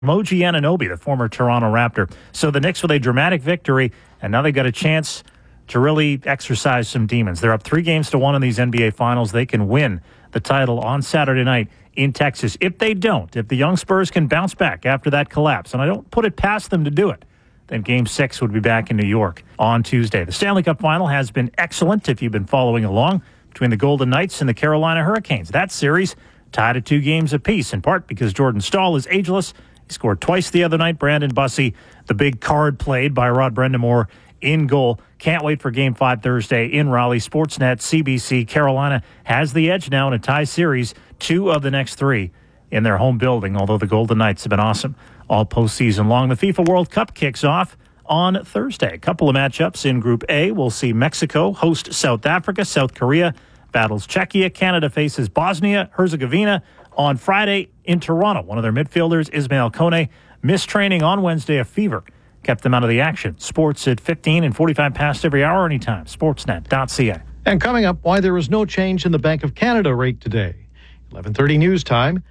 Moji Anunoby, the former Toronto Raptor. So the Knicks with a dramatic victory, and now they've got a chance to really exercise some demons. They're up 3-1 in these NBA Finals. They can win the title on Saturday night in Texas. If they don't, if the young Spurs can bounce back after that collapse, and I don't put it past them to do it, then Game 6 would be back in New York on Tuesday. The Stanley Cup Final has been excellent if you've been following along between the Golden Knights and the Carolina Hurricanes. That series tied at 2 games apiece, in part because Jordan Staal is ageless. He scored twice the other night. Brandon Bussey, the big card played by Rod Brendamore in goal. Can't wait for Game 5 Thursday in Raleigh. Sportsnet, CBC, Carolina has the edge now in a tie series, 2 of the next 3 in their home building, although the Golden Knights have been awesome all postseason long. The FIFA World Cup kicks off on Thursday. A couple of matchups in Group A. We'll see Mexico host South Africa. South Korea battles Czechia. Canada faces Bosnia-Herzegovina on Friday in Toronto. One of their midfielders, Ismail Kone, missed training on Wednesday. A fever kept them out of the action. Sports at 15 and 45 past every hour, anytime. Sportsnet.ca. And coming up, why there was no change in the Bank of Canada rate today. 11:30 news time.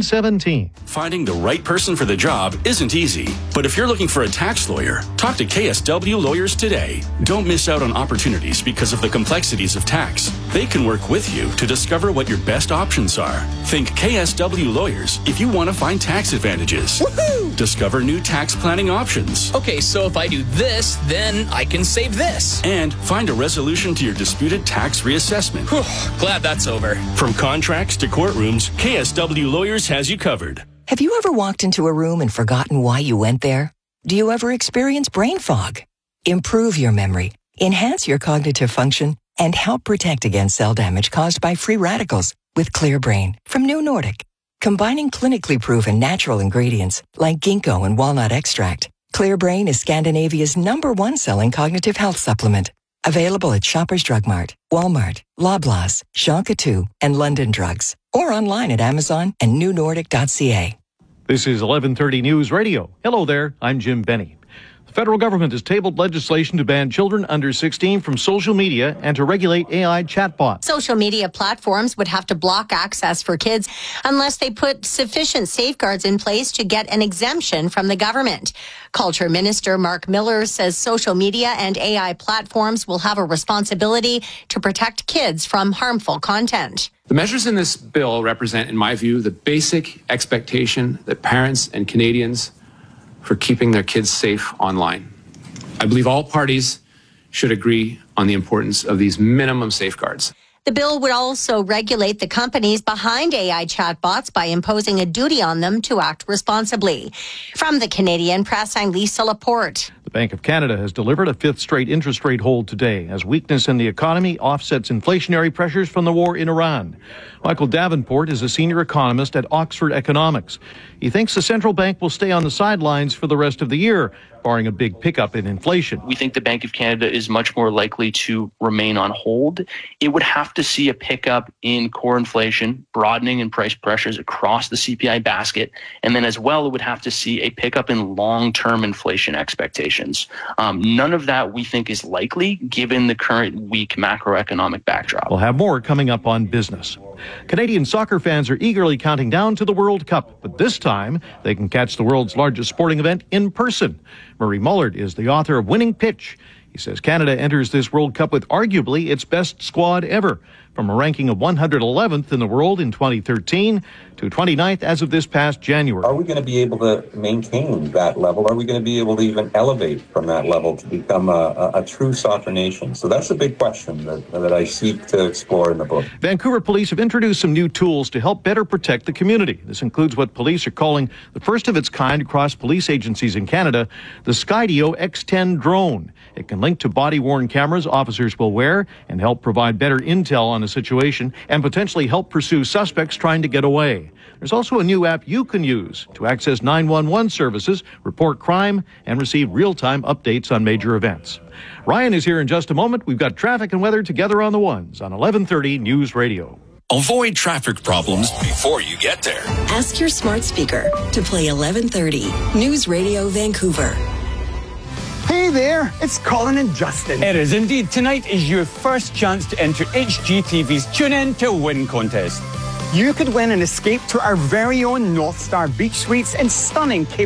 1017. Finding the right person for the job isn't easy, but if you're looking for a tax lawyer, talk to KSW Lawyers today. Don't miss out on opportunities because of the complexities of tax. They can work with you to discover what your best options are. Think KSW Lawyers if you want to find tax advantages. Woohoo! Discover new tax planning options. Okay, so if I do this, then I can save this. And find a resolution to your disputed tax reassessment. Whew, glad that's over. From contracts to courtrooms, KSW Lawyers has you covered. Have you ever walked into a room and forgotten why you went there? Do you ever experience brain fog? Improve your memory, enhance your cognitive function, and help protect against cell damage caused by free radicals with Clear Brain from New Nordic. Combining clinically proven natural ingredients like ginkgo and walnut extract, Clear Brain is Scandinavia's #1 selling cognitive health supplement. Available at Shoppers Drug Mart, Walmart, Loblaws, Shonka 2, and London Drugs. Or online at Amazon and newnordic.ca. This is 1130 News Radio. Hello there, I'm Jim Benny. The federal government has tabled legislation to ban children under 16 from social media and to regulate AI chatbots. Social media platforms would have to block access for kids unless they put sufficient safeguards in place to get an exemption from the government. Culture Minister Mark Miller says social media and AI platforms will have a responsibility to protect kids from harmful content. The measures in this bill represent, in my view, the basic expectation that parents and Canadians for keeping their kids safe online. I believe all parties should agree on the importance of these minimum safeguards. The bill would also regulate the companies behind AI chatbots by imposing a duty on them to act responsibly. From the Canadian Press, I'm Lisa Laporte. The Bank of Canada has delivered a 5th straight interest rate hold today as weakness in the economy offsets inflationary pressures from the war in Iran. Michael Davenport is a senior economist at Oxford Economics. He thinks the central bank will stay on the sidelines for the rest of the year, barring a big pickup in inflation. We think the Bank of Canada is much more likely to remain on hold. It would have to see a pickup in core inflation, broadening in price pressures across the CPI basket, and then as well it would have to see a pickup in long-term inflation expectations. None of that we think is likely given the current weak macroeconomic backdrop. We'll have more coming up on business. Canadian soccer fans are eagerly counting down to the World Cup, but this time they can catch the world's largest sporting event in person. Murray Mullard is the author of Winning Pitch. He says Canada enters this World Cup with arguably its best squad ever, from a ranking of 111th in the world in 2013 to 29th as of this past January. Are we going to be able to maintain that level? Are we going to be able to even elevate from that level to become a true soccer nation? So that's a big question that I seek to explore in the book. Vancouver police have introduced some new tools to help better protect the community. This includes what police are calling the first of its kind across police agencies in Canada, the Skydio X10 drone. It can link to body-worn cameras officers will wear and help provide better intel on a situation and potentially help pursue suspects trying to get away. There's also a new app you can use to access 911 services, report crime, and receive real-time updates on major events. Ryan is here in just a moment. We've got traffic and weather together on the ones on 1130 News Radio. Avoid traffic problems before you get there. Ask your smart speaker to play 1130 News Radio Vancouver. Hey there, it's Colin and Justin. It is indeed. Tonight is your first chance to enter HGTV's Tune In to Win contest. you could win an escape to our very own North Star Beach Suites in stunning Cape